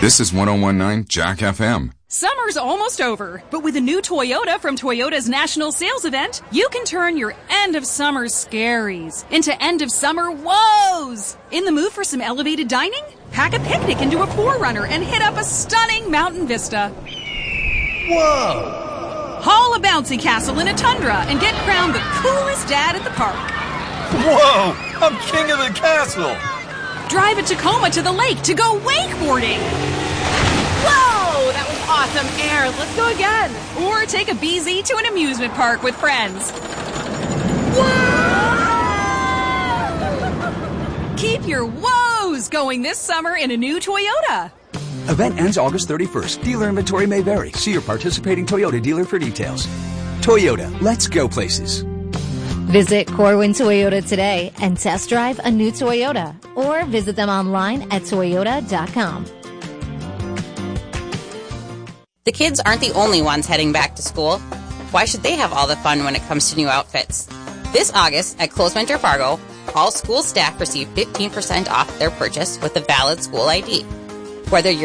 This is 1019 Jack FM. Summer's almost over, but with a new Toyota from Toyota's National Sales Event, you can turn your end-of-summer scaries into end-of-summer woes. In the mood for some elevated dining? Pack a picnic into a 4Runner and hit up a stunning mountain vista. Whoa! Haul a bouncy castle in a Tundra and get crowned the coolest dad at the park. Whoa! I'm king of the castle! Drive a Tacoma to the lake to go wakeboarding. Whoa! That was awesome air. Let's go again. Or take a BZ to an amusement park with friends. Whoa! Keep your woes going this summer in a new Toyota. Event ends August 31st. Dealer inventory may vary. See your participating Toyota dealer for details. Toyota, let's go places. Visit Corwin Toyota today and test drive a new Toyota, or visit them online at toyota.com. The kids aren't the only ones heading back to school. Why should they have all the fun when it comes to new outfits? This August at Close Winter Fargo, all school staff receive 15% off their purchase with a valid school ID. Whether you're